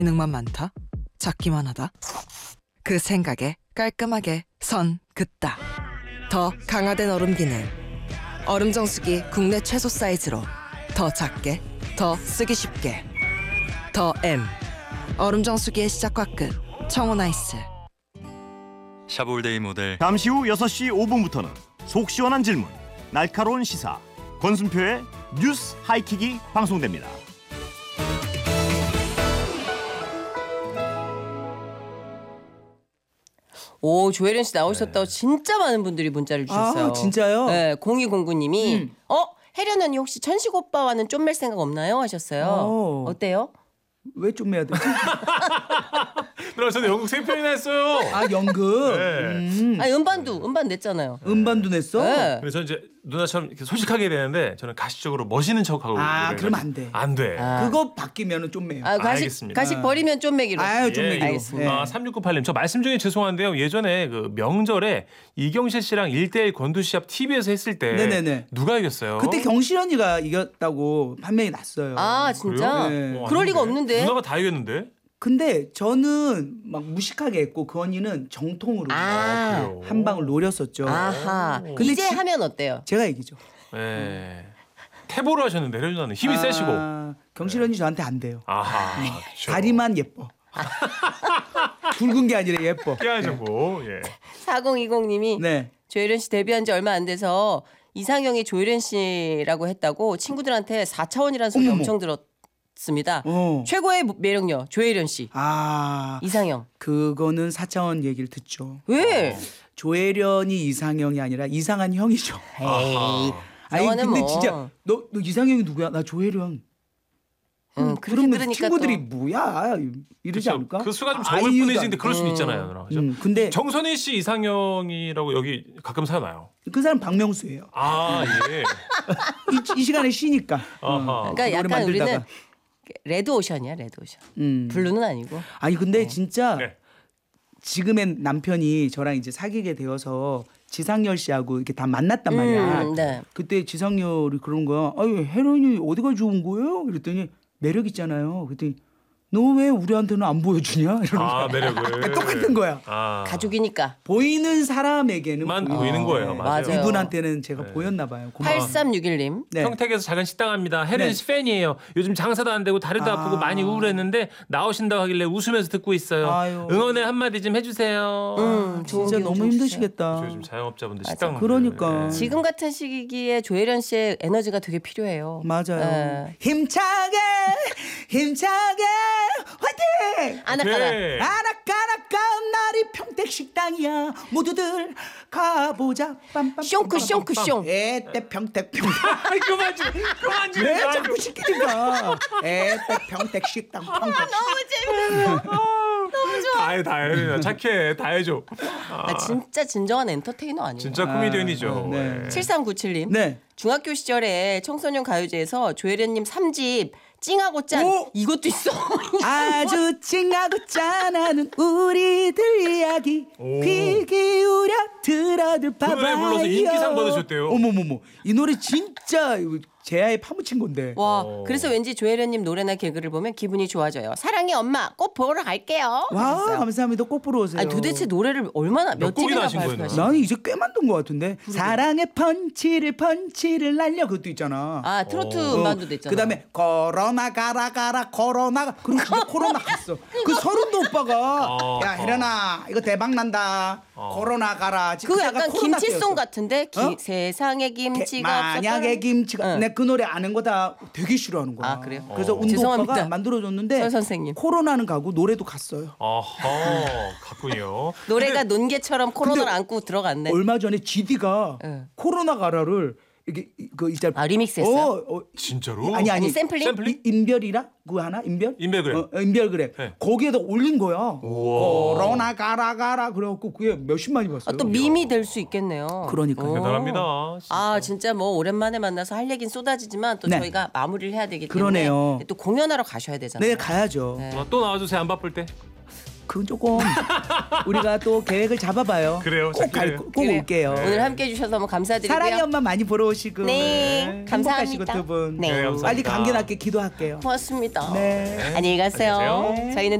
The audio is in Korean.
기능만 많다? 찾기만 하다? 그 생각에 깔끔하게 선 긋다. 더 강화된 얼음 기능. 얼음 정수기 국내 최소 사이즈로 더 작게, 더 쓰기 쉽게. 더 M. 얼음 정수기의 시작과 끝. 청호나이스. 샤볼데이 모델. 잠시 후 6시 5분부터는 속 시원한 질문, 날카로운 시사, 권순표의 뉴스 하이킥이 방송됩니다. 오, 조혜련 씨 나오셨다고 진짜 많은 분들이 문자를 주셨어요. 아, 진짜요? 네, 0209님이 혜련 언니 혹시 천식 오빠와는 좀 맬 생각 없나요? 하셨어요. 어때요? 왜 좀 해야 되지? 그럼 저는 연극 3편이나 했어요. 아, 연극. 아니, 음반 냈잖아요. 음반도 냈어? 네. 그래서 저는 이제 누나처럼 이렇게 소식하게 되는데 저는 가식적으로 멋있는 척하고. 아, 그러면 안 돼. 안 돼. 그거 바뀌면은 좀 매요. 아, 알겠습니다. 가식 버리면 좀 매기로. 아유, 좀 매기로. 알겠습니다. 3698님, 저 말씀 중에 죄송한데요. 예전에 그 명절에 이경실 씨랑 1대1 권투 시합 TV에서 했을 때 네네네. 누가 이겼어요? 그때 경실 언니가 이겼다고 판명이 났어요. 아, 진짜? 그래요? 네. 그럴 리가 없는데. 누나가 다 이겼는데? 근데 저는 막 무식하게 했고 그 언니는 정통으로 그래요? 한 방을 노렸었죠. 아하. 근데 이제 하면 어때요? 제가 이기죠. 네. 태보를 하셨는데 혜련 누나는 힘이 세시고. 경실 언니 저한테 안 돼요. 아하. 그렇죠. 다리만 예뻐. 굵은 게 아니라 예뻐. 깨야죠. 예. 4020님이 네. 조혜련 씨 데뷔한 지 얼마 안 돼서 이상형이 조혜련 씨라고 했다고 친구들한테 4차원이라는 소리 어머머. 엄청 들었습니다. 어. 최고의 매력녀 조혜련 씨. 아, 이상형. 그거는 4차원 얘기를 듣죠. 왜? 조혜련이 이상형이 아니라 이상한 형이죠. 에이. 아니 영화는 근데 뭐. 진짜 너 이상형이 누구야? 나 조혜련. 그렇게 그러면 들으니까 친구들이 또. 뭐야 이러지 그쵸. 않을까? 그 수가 좀 아, 적을 이유가 뿐이지 근데 그럴 수는 있잖아요. 누나. 그죠? 근데 정선희 씨 이상형이라고 여기 가끔 사나요? 그 사람 박명수예요. 아 예. 이 시간에 쉬니까. 아하. 그러니까 노래 약간 만들다가. 우리는 레드오션이야, 레드오션. 블루는 아니고. 아니 근데 진짜 네. 지금의 남편이 저랑 이제 사귀게 되어서 지상렬 씨하고 이렇게 다 만났단 말이야. 네. 그때 지상렬이 그런 거야. 아유 혜련이 어디가 좋은 거예요? 그랬더니 매력 있잖아요. 그랬더니 너 왜 우리한테는 안 보여주냐? 이러는 아 거야. 매력을. 똑같은 거야. 아. 가족이니까. 보이는 사람에게는 만 보이는 거예요. 맞아요. 맞아요. 이분한테는 제가 보였나 봐요. 고마워. 8361님. 네. 평택에서 작은 식당합니다. 혜련 네. 씨 팬이에요. 요즘 장사도 안 되고 다리도 아프고 많이 우울했는데 나오신다고 하길래 웃으면서 듣고 있어요. 아유. 응원의 한마디 좀 해주세요. 좋은 진짜 기운 너무 좀 힘드시겠다. 요즘 자영업자분들 맞아. 식당. 그러니까. 지금 같은 시기에 조혜련 씨의 에너지가 되게 필요해요. 맞아요. 네. 힘차게 화이팅! 아나까나. 네. 아나까나까 날이 평택 식당이야. 모두들 가보자. 빰빰. 숑크 숑크 숑. 에떼 평택. 그만 좀. 왜 자꾸 시키니까? 에떼 평택 식당 평택. 다 해. 착해. 다 해줘. 아, 진짜 진정한 엔터테이너 아니에요. 진짜 코미디언이죠. 네. 7397님. 네. 중학교 시절에 청소년 가요제에서 조혜련님 3집 찡하고 짠 오! 이것도 있어. 아주 찡하고 짠하는 우리들 이야기 귀 기울여 들어들 봐봐요. 노래 불러서 인기상 받으셨대요. 어머머머 이 노래 진짜 제아에 파묻힌 건데. 와, 그래서 왠지 조혜련님 노래나 개그를 보면 기분이 좋아져요. 사랑해 엄마, 꼭 보러 갈게요. 와 하셨어요. 감사합니다. 꼭 보러 오세요. 아니 도대체 노래를 얼마나 몇 곡이나 집이나 하신 거예요, 발표하신 나는 이제 꽤 만든 것 같은데. 사랑의 펀치를 날려 그것도 있잖아. 아 트로트 음반도 냈잖아. 그다음에 코로나 가라 코로나가 그리고 진짜 코로나 갔어. 그 서른도 오빠가 야 혜련아 이거 대박 난다. 코로나 가라. 그거 그때가 약간 코로나 김치송 때였어. 같은데 어? 세상에 김치가 만약에 김치가 응. 내 그 노래 아는 거 다 되게 싫어하는 거야. 아, 그래요? 그래서 운도 죄송합니다. 오빠가 만들어줬는데 설 선생님. 코로나는 가고 노래도 갔어요. 어허, 갔군요. 노래가 논개처럼 코로나를 근데 안고 들어갔네. 얼마 전에 GD가 응. 코로나 가라를 이게 그 진짜 아 리믹스했어요? 진짜로? 아니 샘플링? 인별이라 그거 하나 인별? 인별그램. 인별그램. 네. 거기에다 올린 거야. 우와. 코로나 가라 그래갖고 그게 몇십만이 봤어요. 아, 또 밈이 될 수 있겠네요. 그러니까요. 대단합니다. 아 진짜 뭐 오랜만에 만나서 할 얘기는 쏟아지지만 또 네. 저희가 마무리를 해야 되기 때문에 그러네요. 또 공연하러 가셔야 되잖아요. 네 가야죠. 네. 또 나와주세요. 안 바쁠 때. 그건 조금 우리가 또 계획을 잡아봐요. 그래요. 꼭 올게요. 오늘 함께 해주셔서 너무 감사드리고요. 사랑의 엄마 많이 보러 오시고 네, 행복하시고 감사합니다. 두 분. 네, 감사합니다. 빨리 감기 낫게 기도할게요. 고맙습니다. 네. 안녕히 가세요. 안녕히 계세요. 저희는